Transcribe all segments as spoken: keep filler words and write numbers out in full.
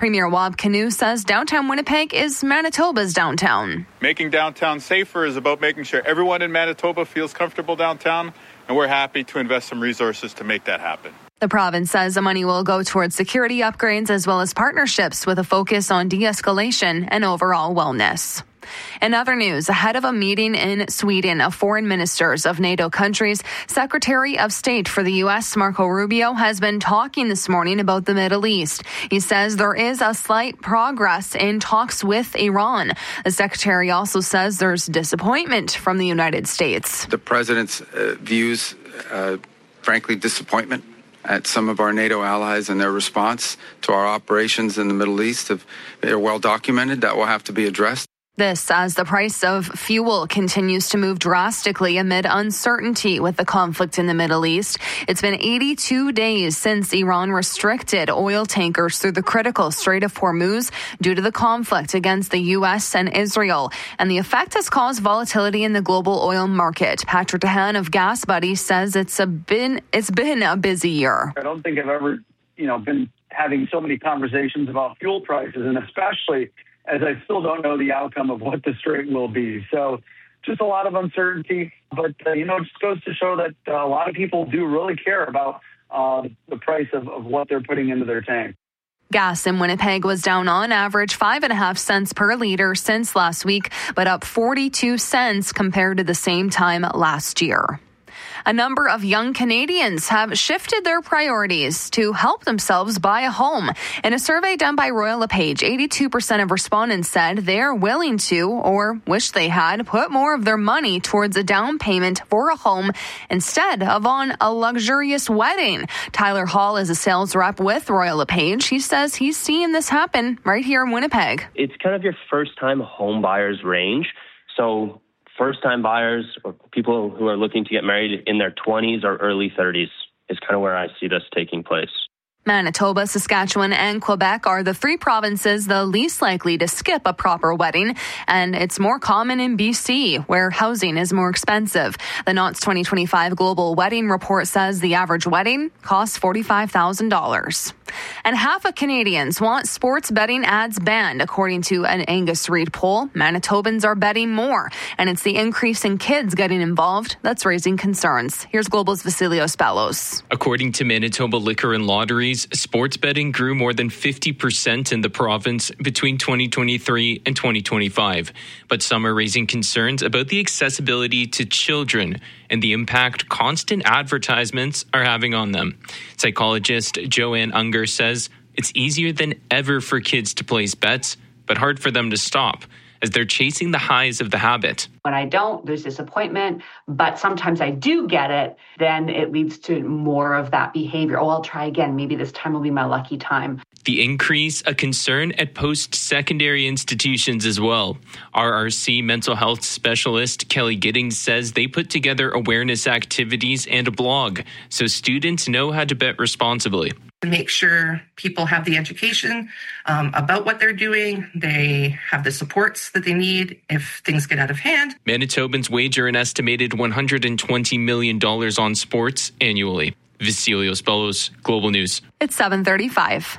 Premier Wab Kinew says downtown Winnipeg is Manitoba's downtown. Making downtown safer is about making sure everyone in Manitoba feels comfortable downtown, and we're happy to invest some resources to make that happen. The province says the money will go towards security upgrades as well as partnerships with a focus on de-escalation and overall wellness. In other news, ahead of a meeting in Sweden of foreign ministers of NATO countries, Secretary of State for the U S, Marco Rubio, has been talking this morning about the Middle East. He says there is a slight progress in talks with Iran. The secretary also says there's disappointment from the United States. The president's uh, views, uh, frankly, disappointment at some of our NATO allies and their response to our operations in the Middle East. They're well documented. That will have to be addressed. This as the price of fuel continues to move drastically amid uncertainty with the conflict in the Middle East. It's been eighty-two days since Iran restricted oil tankers through the critical Strait of Hormuz due to the conflict against the U S and Israel. And the effect has caused volatility in the global oil market. Patrick Dehan of Gas Buddy says it's a been it's been a busy year. I don't think I've ever, you know, been having so many conversations about fuel prices, and especially as I still don't know the outcome of what the strait will be. So just a lot of uncertainty. But, uh, you know, it just goes to show that uh, a lot of people do really care about uh, the price of, of what they're putting into their tank. Gas in Winnipeg was down on average five and a half cents per liter since last week, but up forty-two cents compared to the same time last year. A number of young Canadians have shifted their priorities to help themselves buy a home. In a survey done by Royal LePage, eighty-two percent of respondents said they're willing to, or wish they had, put more of their money towards a down payment for a home instead of on a luxurious wedding. Tyler Hall is a sales rep with Royal LePage. He says he's seeing this happen right here in Winnipeg. It's kind of your first-time home buyers range. So first-time buyers or people who are looking to get married in their twenties or early thirties is kind of where I see this taking place. Manitoba, Saskatchewan, and Quebec are the three provinces the least likely to skip a proper wedding, and it's more common in B C, where housing is more expensive. The N O T S twenty twenty-five Global Wedding Report says the average wedding costs forty-five thousand dollars. And half of Canadians want sports betting ads banned, according to an Angus Reid poll. Manitobans are betting more, and it's the increase in kids getting involved that's raising concerns. Here's Global's Vasilios Ballos. According to Manitoba Liquor and Lotteries, sports betting grew more than fifty percent in the province between twenty twenty-three and twenty twenty-five. But some are raising concerns about the accessibility to children and the impact constant advertisements are having on them. Psychologist Joanne Unger says it's easier than ever for kids to place bets, but hard for them to stop, as they're chasing the highs of the habit. When I don't, there's disappointment, but sometimes I do get it, then it leads to more of that behavior. Oh, I'll try again. Maybe this time will be my lucky time. The increase, a concern at post-secondary institutions as well. R R C mental health specialist Kelly Giddings says they put together awareness activities and a blog so students know how to bet responsibly. Make sure people have the education um, about what they're doing. They have the supports that they need if things get out of hand. Manitobans wager an estimated one hundred twenty million dollars on sports annually. Vasilios Ballos, Global News. It's seven thirty-five.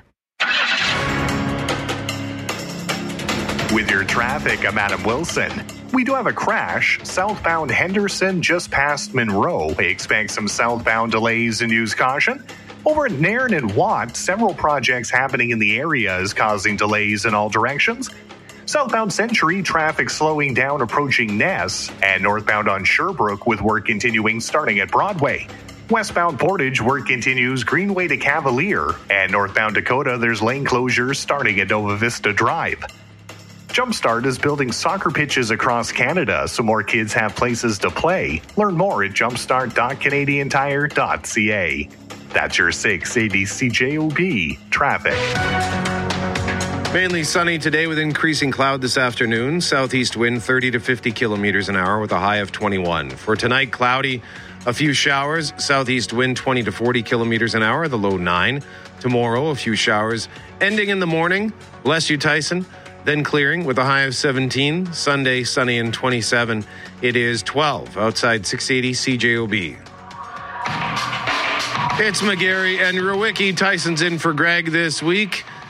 With your traffic, I'm Adam Wilson. We do have a crash southbound Henderson just past Monroe. We expect some southbound delays and use caution. Over at Nairn and Watt, several projects happening in the area is causing delays in all directions. Southbound Century, traffic slowing down approaching Ness, and northbound on Sherbrooke with work continuing starting at Broadway. Westbound Portage, work continues Greenway to Cavalier, and northbound Dakota, there's lane closures starting at Nova Vista Drive. Jumpstart is building soccer pitches across Canada so more kids have places to play. Learn more at jumpstart dot canadian tire dot c a. That's your six eighty C J O B traffic. Mainly sunny today with increasing cloud this afternoon. Southeast wind thirty to fifty kilometers an hour with a high of twenty-one. For tonight, cloudy, a few showers. Southeast wind twenty to forty kilometers an hour, the low nine. Tomorrow, a few showers. Ending in the morning, bless you, Tyson. Then clearing with a high of seventeen. Sunday, sunny and twenty-seven. It is twelve outside six eighty C J O B. It's McGarry and Rowicki. Tyson's in for Greg this week.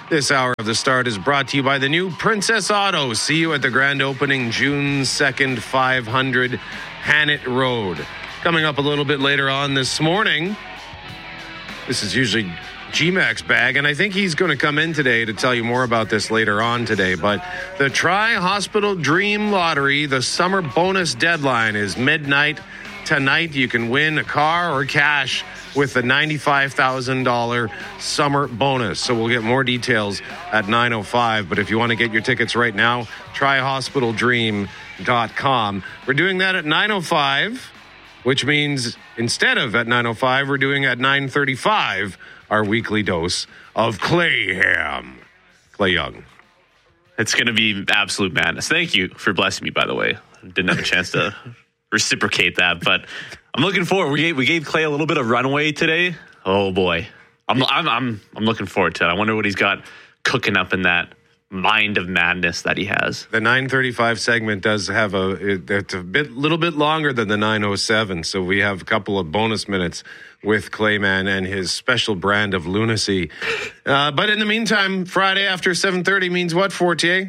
This hour of The Start is brought to you by the new Princess Auto. See you at the grand opening June second, five hundred Hannett Road. Coming up a little bit later on this morning, this is usually G-Mac's bag, and I think he's going to come in today to tell you more about this later on today. But the Tri-Hospital Dream Lottery, the summer bonus deadline is midnight tonight. You can win a car or cash with the ninety-five thousand dollars summer bonus. So we'll get more details at nine oh five. But if you want to get your tickets right now, tri hospital dream dot com. We're doing that at nine oh five, which means instead of at nine oh five, we're doing at nine thirty-five our weekly dose of Clay Ham. Clay Young. It's going to be absolute madness. Thank you for blessing me, by the way. Didn't have a chance to reciprocate that, but I'm looking forward. We gave, we gave Clay a little bit of runway today. Oh boy, I'm I'm I'm I'm looking forward to it. I wonder what he's got cooking up in that mind of madness that he has. The nine thirty-five segment does have a it, it's a bit little bit longer than the nine oh seven, so we have a couple of bonus minutes with Clayman and his special brand of lunacy. Uh, but in the meantime, Friday after seven thirty means what, Fortier?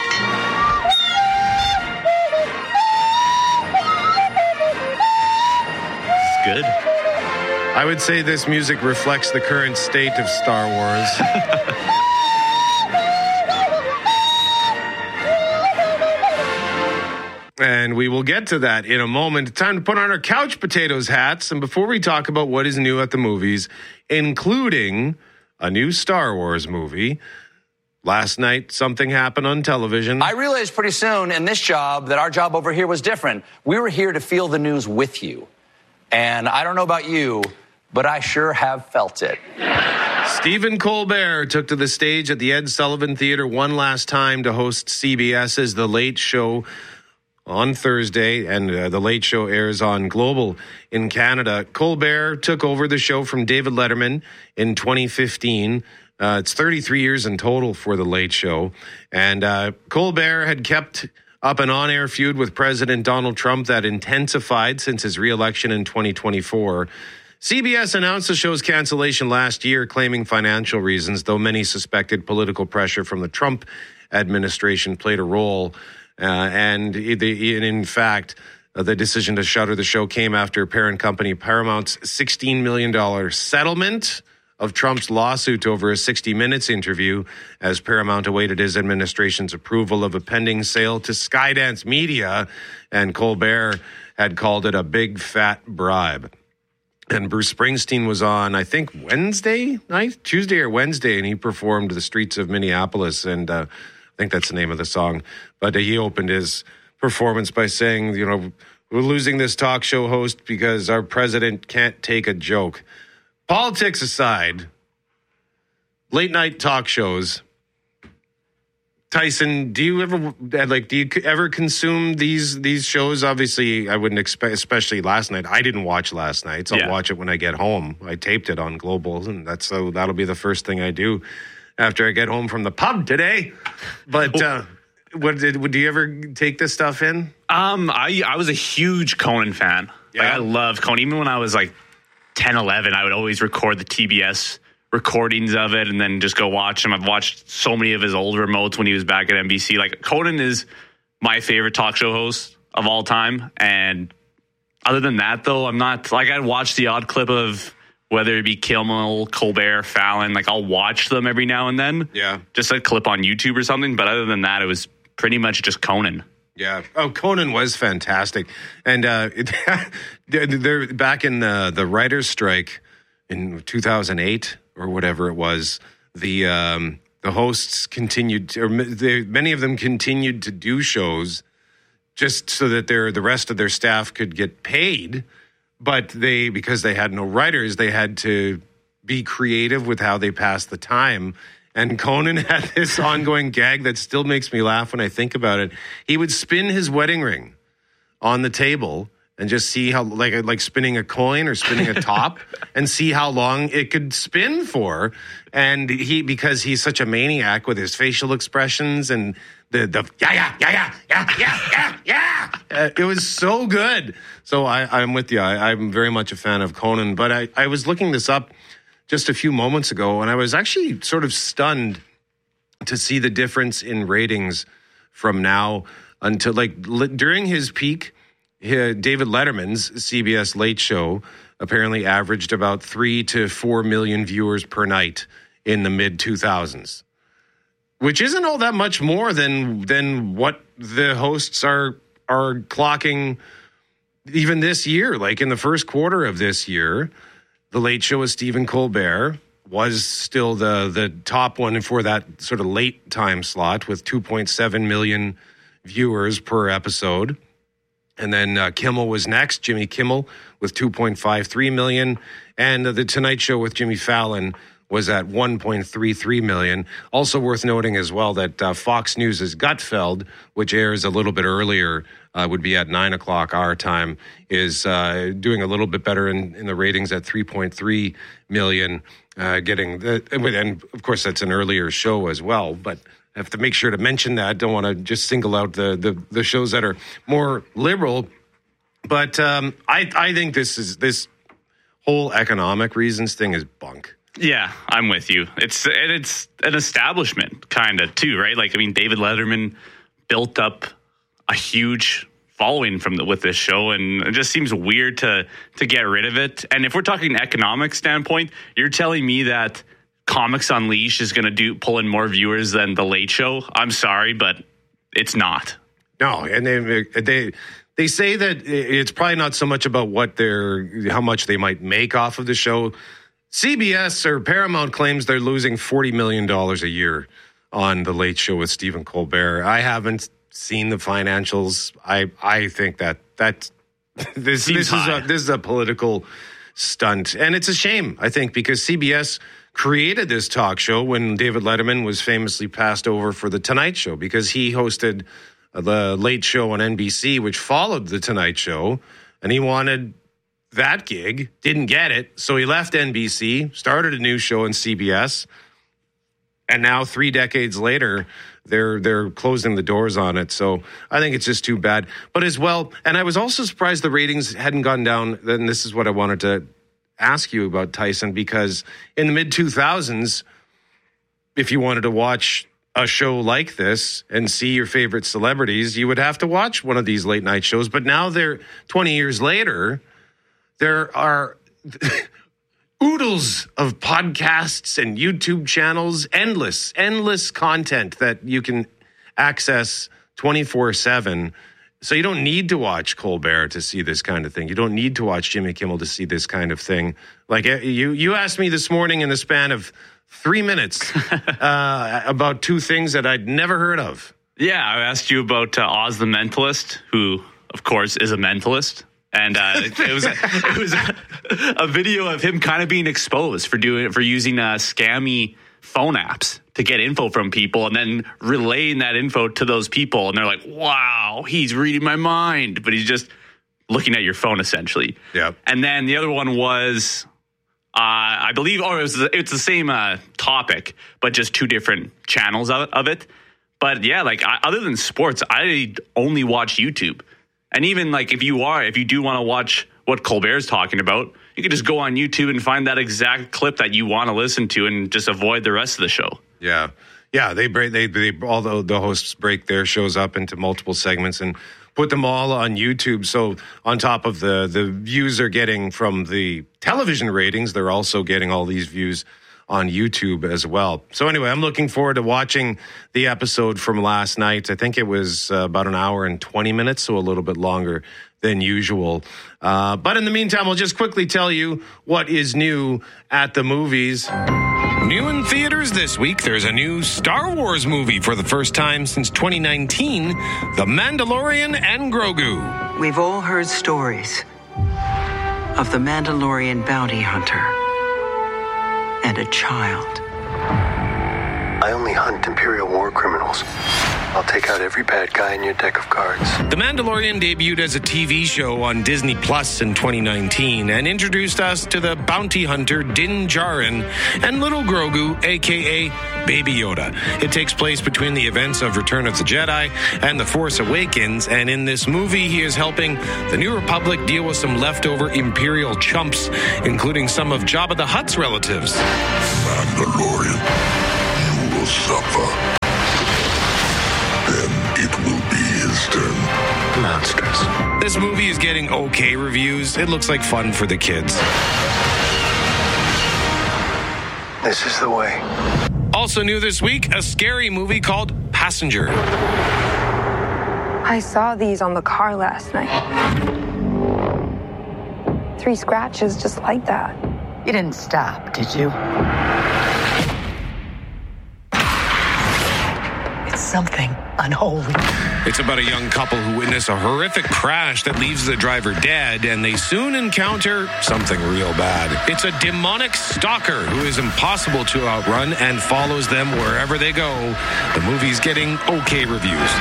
Good. I would say this music reflects the current state of Star Wars. And we will get to that in a moment. Time to put on our couch potatoes hats. And before we talk about what is new at the movies, including a new Star Wars movie, last night something happened on television. I realized pretty soon in this job that our job over here was different. We were here to feel the news with you. And I don't know about you, but I sure have felt it. Stephen Colbert took to the stage at the Ed Sullivan Theater one last time to host CBS's The Late Show on Thursday, and uh, The Late Show airs on Global in Canada. Colbert took over the show from David Letterman in twenty fifteen. Uh, it's thirty-three years in total for The Late Show. And uh, Colbert had kept up an on-air feud with President Donald Trump that intensified since his re-election in twenty twenty-four. C B S announced the show's cancellation last year, claiming financial reasons, though many suspected political pressure from the Trump administration played a role. Uh, and in fact, uh, the decision to shutter the show came after parent company Paramount's sixteen million dollars settlement of Trump's lawsuit over a sixty minutes interview, as Paramount awaited his administration's approval of a pending sale to Skydance Media, and Colbert had called it a big fat bribe. And Bruce Springsteen was on, I think, Wednesday night, Tuesday or Wednesday, and he performed The Streets of Minneapolis, and uh, I think that's the name of the song. But uh, he opened his performance by saying, you know, we're losing this talk show host because our president can't take a joke. Politics aside, late night talk shows. Tyson, do you ever like? Do you ever consume these these shows? Obviously, I wouldn't expect, especially last night. I didn't watch last night, so yeah. I'll watch it when I get home. I taped it on Global, and that's so that'll be the first thing I do after I get home from the pub today. But uh, what did? Would you ever take this stuff in? Um, I I was a huge Conan fan. Yeah, like, I love Conan. Even when I was like ten, eleven, I would always record the T B S recordings of it and then just go watch him. I've watched so many of his old remotes when he was back at N B C. Like, Conan is my favorite talk show host of all time. And other than that, though, I'm not like, I'd watch the odd clip of whether it be Kimmel, Colbert, Fallon. Like, I'll watch them every now and then. Yeah. Just a clip on YouTube or something. But other than that, it was pretty much just Conan. Yeah. Oh, Conan was fantastic. And uh, it, they're back in the, the writer's strike in two thousand eight or whatever it was. The um, the hosts continued, to, or they, many of them continued to do shows just so that their the rest of their staff could get paid. But they, because they had no writers, they had to be creative with how they passed the time. And Conan had this ongoing gag that still makes me laugh when I think about it. He would spin his wedding ring on the table and just see how, like like spinning a coin or spinning a top, and see how long it could spin for. And he, because he's such a maniac with his facial expressions and the the yeah yeah yeah yeah yeah yeah yeah, uh, it was so good. So I, I'm with you. I, I'm very much a fan of Conan. But I, I was looking this up just a few moments ago, and I was actually sort of stunned to see the difference in ratings from now until, like, li- during his peak, he, David Letterman's C B S Late Show apparently averaged about three to four million viewers per night in the mid two thousands, which isn't all that much more than than what the hosts are are clocking even this year. Like in the first quarter of this year, the Late Show with Stephen Colbert was still the the top one for that sort of late time slot with two point seven million viewers per episode. And then uh, Kimmel was next, Jimmy Kimmel with two point five three million. And uh, The Tonight Show with Jimmy Fallon was at one point three three million. Also worth noting as well that uh, Fox News' Gutfeld, which airs a little bit earlier, uh, would be at nine o'clock our time, is uh, doing a little bit better in, in the ratings at three point three million. Uh, getting the, and of course that's an earlier show as well, but I have to make sure to mention that. Don't want to just single out the, the, the shows that are more liberal. But um, I I think this is this whole economic reasons thing is bunk. Yeah, I'm with you. It's and it's an establishment kind of too, right? Like, I mean, David Letterman built up a huge following from the, with this show, and it just seems weird to to get rid of it. And if we're talking economic standpoint, you're telling me that Comics Unleashed is going to do pull in more viewers than The Late Show? I'm sorry, but it's not. No, and they they they say that it's probably not so much about what they're how much they might make off of the show. C B S or Paramount claims they're losing forty million dollars a year on The Late Show with Stephen Colbert. I haven't seen the financials. I I think that that this this is a, this is a political stunt, and it's a shame, I think, because C B S created this talk show when David Letterman was famously passed over for The Tonight Show, because he hosted the Late Show on N B C, which followed The Tonight Show, and he wanted that gig, didn't get it, so he left N B C, started a new show in C B S, and now three decades later, they're they're closing the doors on it. So I think it's just too bad. But as well, and I was also surprised the ratings hadn't gone down. Then this is what I wanted to ask you about, Tyson, because in the mid two thousands, if you wanted to watch a show like this and see your favorite celebrities, you would have to watch one of these late night shows. But now they're twenty years later, there are oodles of podcasts and YouTube channels, endless, endless content that you can access twenty-four seven. So you don't need to watch Colbert to see this kind of thing. You don't need to watch Jimmy Kimmel to see this kind of thing. Like you, you asked me this morning in the span of three minutes uh, about two things that I'd never heard of. Yeah, I asked you about uh, Oz the Mentalist, who, of course, is a mentalist. And uh, it was, a, it was a, a video of him kind of being exposed for doing for using uh, scammy phone apps to get info from people and then relaying that info to those people. And they're like, wow, he's reading my mind. But he's just looking at your phone, essentially. Yeah. And then the other one was, uh, I believe, oh, it was, it's the same uh, topic, but just two different channels of, of it. But yeah, like I, other than sports, I only watch YouTube. And even like if you are, if you do want to watch what Colbert's talking about, you can just go on YouTube and find that exact clip that you want to listen to and just avoid the rest of the show. Yeah. Yeah. They break, they, they, although the hosts break their shows up into multiple segments and put them all on YouTube. So on top of the, the views they're getting from the television ratings, they're also getting all these views on YouTube as well. So anyway, I'm looking forward to watching the episode from last night. I think it was uh, about an hour and twenty minutes, so a little bit longer than usual. Uh, but in the meantime, I'll just quickly tell you what is new at the movies. New in theaters this week, there's a new Star Wars movie for the first time since twenty nineteen, The Mandalorian and Grogu. We've all heard stories of the Mandalorian bounty hunter and a child. I only hunt Imperial war criminals. I'll take out every bad guy in your deck of cards. The Mandalorian debuted as a T V show on Disney Plus in twenty nineteen and introduced us to the bounty hunter Din Djarin and little Grogu, a k a. Baby Yoda. It takes place between the events of Return of the Jedi and The Force Awakens, and in this movie, he is helping the New Republic deal with some leftover Imperial chumps, including some of Jabba the Hutt's relatives. Mandalorian, you will suffer. This movie is getting okay reviews. It looks like fun for the kids. This is the way. Also new this week, a scary movie called Passenger. I saw these on the car last night. Three scratches just like that. You didn't stop, did you? It's something unholy. It's about a young couple who witness a horrific crash that leaves the driver dead, and they soon encounter something real bad. It's a demonic stalker who is impossible to outrun and follows them wherever they go. The movie's getting okay reviews.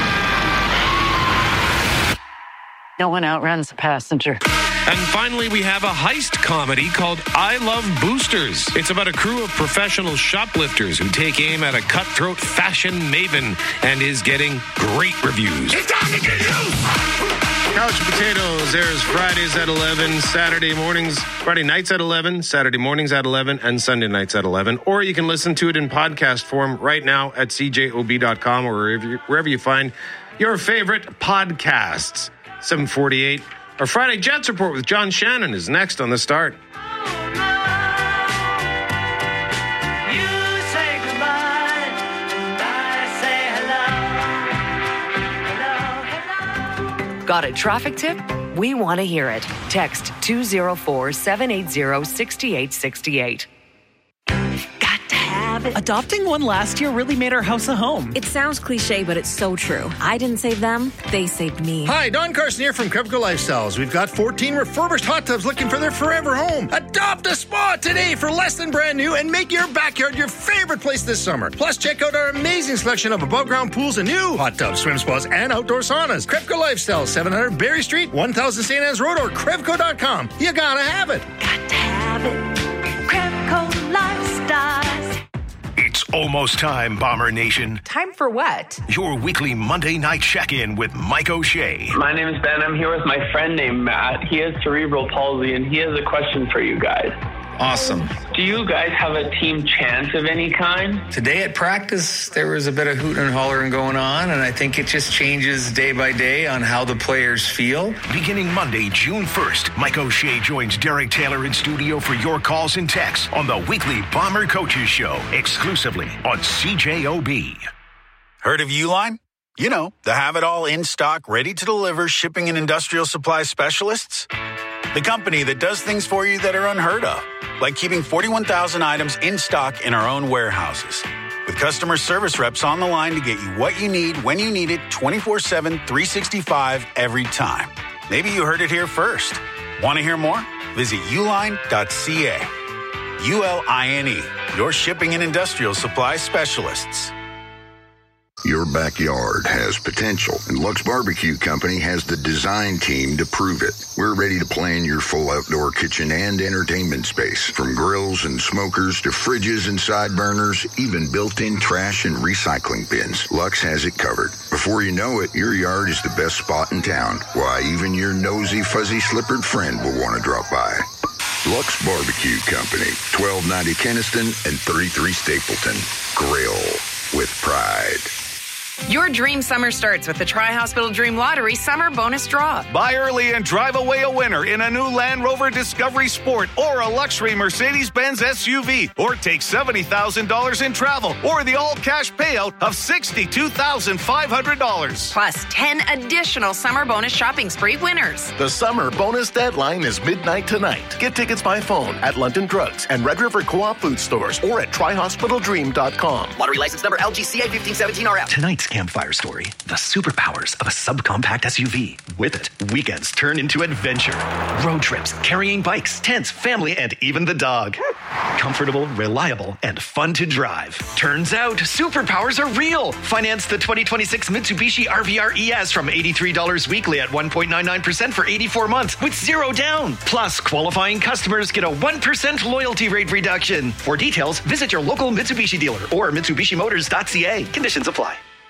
No one outruns a passenger. And finally, we have a heist comedy called I Love Boosters. It's about a crew of professional shoplifters who take aim at a cutthroat fashion maven and is getting great reviews. It's time to get loose! Couch Potatoes airs Fridays at eleven, Saturday mornings, Friday nights at eleven, Saturday mornings at eleven, and Sunday nights at eleven. Or you can listen to it in podcast form right now at c j o b dot com or wherever you, wherever you find your favorite podcasts. seven forty-eight. Our Friday Jets Report with John Shannon is next on The Start. Got a traffic tip? We want to hear it. Text two oh four, seven eight zero, six eight six eight. Adopting one last year really made our house a home. It sounds cliche, but it's so true. I didn't save them, they saved me. Hi, Don Carson here from Crevco Lifestyles. We've got fourteen refurbished hot tubs looking for their forever home. Adopt a spa today for less than brand new and make your backyard your favorite place this summer. Plus, check out our amazing selection of above-ground pools and new hot tubs, swim spas, and outdoor saunas. Crevco Lifestyles, seven hundred Berry Street, one thousand Saint Anne's Road, or Crevco dot com. You gotta have it. Got to have it. Crevco Lifestyles. It's almost time, Bomber Nation. Time for what? Your weekly Monday night check-in with Mike O'Shea. My name is Ben. I'm here with my friend named Matt. He has cerebral palsy, and he has a question for you guys. Awesome. Do you guys have a team chant of any kind? Today at practice, there was a bit of hooting and hollering going on, and I think it just changes day by day on how the players feel. Beginning Monday, June first, Mike O'Shea joins Derek Taylor in studio for your calls and texts on the weekly Bomber Coaches Show, exclusively on C J O B. Heard of Uline? You know, the have-it-all in-stock, ready-to-deliver shipping and industrial supply specialists. The company that does things for you that are unheard of, like keeping forty-one thousand items in stock in our own warehouses. With customer service reps on the line to get you what you need, when you need it, twenty-four seven, three sixty-five, every time. Maybe you heard it here first. Want to hear more? Visit uline dot c a. U L I N E, your shipping and industrial supply specialists. Your backyard has potential, and Lux Barbecue Company has the design team to prove it. We're ready to plan your full outdoor kitchen and entertainment space, from grills and smokers to fridges and side burners, even built-in trash and recycling bins. Lux has it covered. Before you know it, your yard is the best spot in town. Why, even your nosy, fuzzy-slippered friend will want to drop by. Lux Barbecue Company, twelve ninety Keniston and thirty-three Stapleton. Grill with pride. Your dream summer starts with the Tri-Hospital Dream Lottery Summer Bonus Draw. Buy early and drive away a winner in a new Land Rover Discovery Sport or a luxury Mercedes-Benz S U V. Or take seventy thousand dollars in travel or the all-cash payout of sixty-two thousand five hundred dollars. Plus ten additional summer bonus shopping spree winners. The summer bonus deadline is midnight tonight. Get tickets by phone at London Drugs and Red River Co-op food stores or at tri hospital dream dot com. Lottery license number L G C A fifteen seventeen R F. Tonight's campfire story, the superpowers of a subcompact S U V. With it, weekends turn into adventure. Road trips, carrying bikes, tents, family, and even the dog. Comfortable, reliable, and fun to drive. Turns out, superpowers are real. Finance the twenty twenty-six Mitsubishi R V R E S from eighty-three dollars weekly at one point nine nine percent for eighty-four months with zero down. Plus, qualifying customers get a one percent loyalty rate reduction. For details, visit your local Mitsubishi dealer or Mitsubishi Motors dot c a. Conditions apply.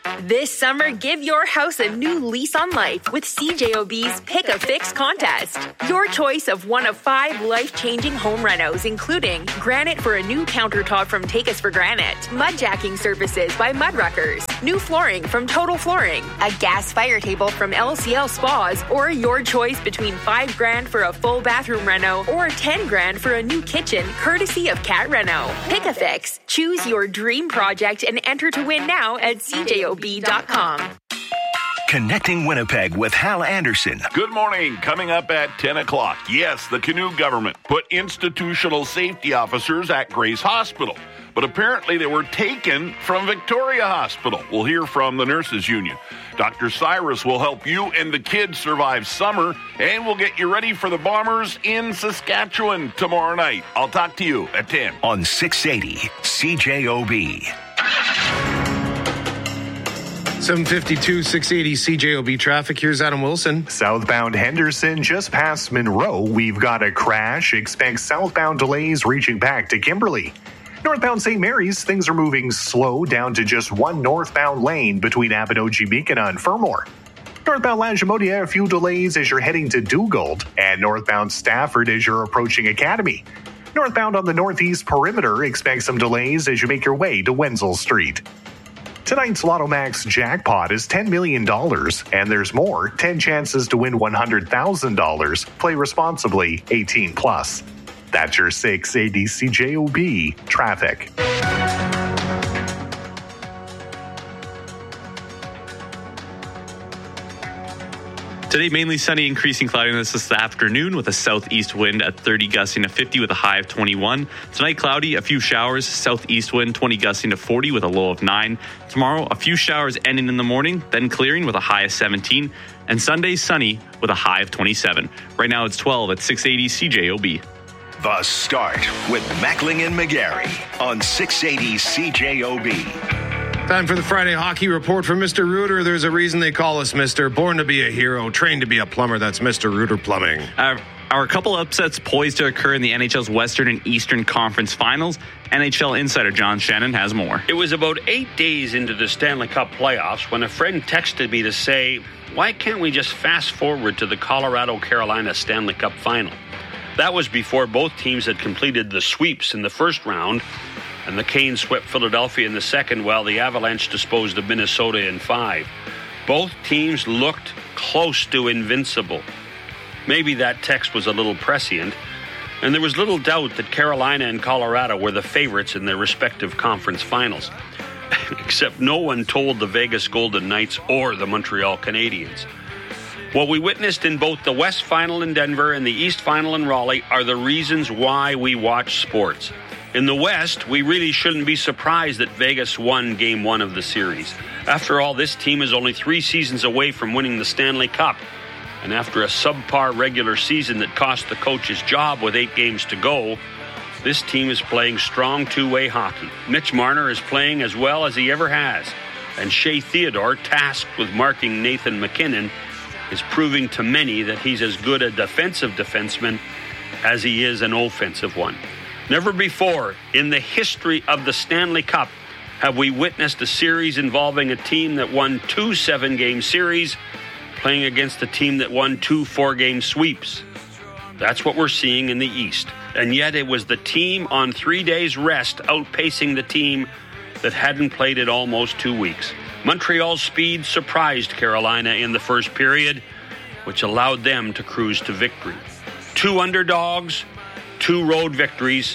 This summer, give your house a new lease on life with C J O B's Pick a Fix contest. Your choice of one of five life-changing home renos, including granite for a new countertop from Take Us for Granite, mudjacking services by Mudruckers, new flooring from Total Flooring, a gas fire table from L C L Spas, or your choice between five grand for a full bathroom reno or ten grand for a new kitchen, courtesy of Cat Reno. Pick a Fix. Choose your dream project and enter to win now at C J O B dot com. Connecting Winnipeg with Hal Anderson. Good morning. Coming up at ten o'clock. Yes, the Canoe government put institutional safety officers at Grace Hospital, but apparently they were taken from Victoria Hospital. We'll hear from the Nurses Union. Doctor Cyrus will help you and the kids survive summer, and we'll get you ready for the Bombers in Saskatchewan tomorrow night. I'll talk to you at ten. On six eighty C J O B. seven fifty-two, six eighty C J O B traffic. Here's Adam Wilson. Southbound Henderson, just past Monroe, we've got a crash. Expect southbound delays reaching back to Kimberley. Northbound Saint Mary's, things are moving slow down to just one northbound lane between Abinogi-Beacon and Fermor. Northbound Lagimodia, a few delays as you're heading to Dugald, and northbound Stafford as you're approaching Academy. Northbound on the northeast perimeter, expect some delays as you make your way to Wenzel Street. Tonight's Lotto Max jackpot is ten million dollars, and there's more, ten chances to win one hundred thousand dollars. Play responsibly, eighteen plus. That's your six eighty C J O B traffic. Today, mainly sunny, increasing cloudiness this afternoon with a southeast wind at thirty, gusting to fifty with a high of twenty-one. Tonight, cloudy, a few showers, southeast wind twenty, gusting to forty with a low of nine. Tomorrow, a few showers ending in the morning, then clearing with a high of seventeen. And Sunday, sunny with a high of twenty-seven. Right now, it's twelve at six eighty C J O B. The Start with Mackling and McGarry on six eighty C J O B. Time for the Friday Hockey Report from Mister Reuter. There's a reason they call us Mister Born to be a hero, trained to be a plumber. That's Mister Reuter Plumbing. Uh, are a couple upsets poised to occur in the N H L's Western and Eastern Conference Finals? N H L insider John Shannon has more. It was about eight days into the Stanley Cup playoffs when a friend texted me to say, why can't we just fast forward to the Colorado-Carolina Stanley Cup Final? That was before both teams had completed the sweeps in the first round, and the Canes swept Philadelphia in the second, while the Avalanche disposed of Minnesota in five. Both teams looked close to invincible. Maybe that text was a little prescient, and there was little doubt that Carolina and Colorado were the favorites in their respective conference finals. Except no one told the Vegas Golden Knights or the Montreal Canadiens. What we witnessed in both the West Final in Denver and the East Final in Raleigh are the reasons why we watch sports. In the West, we really shouldn't be surprised that Vegas won Game one of the series. After all, this team is only three seasons away from winning the Stanley Cup. And after a subpar regular season that cost the coach his job with eight games to go, this team is playing strong two-way hockey. Mitch Marner is playing as well as he ever has. And Shea Theodore, tasked with marking Nathan MacKinnon, is proving to many that he's as good a defensive defenseman as he is an offensive one. Never before in the history of the Stanley Cup have we witnessed a series involving a team that won two seven-game series playing against a team that won two four-game sweeps. That's what we're seeing in the East. And yet it was the team on three days rest outpacing the team that hadn't played it almost two weeks. Montreal's speed surprised Carolina in the first period, which allowed them to cruise to victory. Two underdogs, two road victories.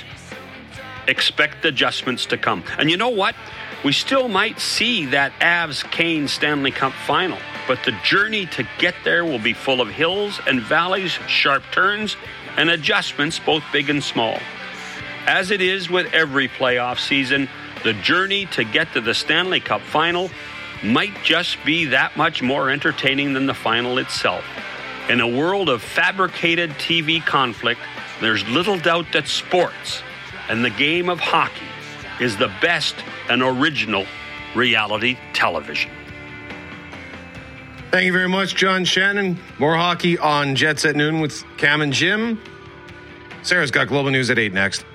Expect adjustments to come. And you know what? We still might see that Avs-Canes Stanley Cup final, but the journey to get there will be full of hills and valleys, sharp turns, and adjustments, both big and small. As it is with every playoff season, the journey to get to the Stanley Cup final might just be that much more entertaining than the final itself. In a world of fabricated T V conflict, there's little doubt that sports and the game of hockey is the best and original reality television. Thank you very much, John Shannon. More hockey on Jets at noon with Cam and Jim. Sarah's got Global News at eight next.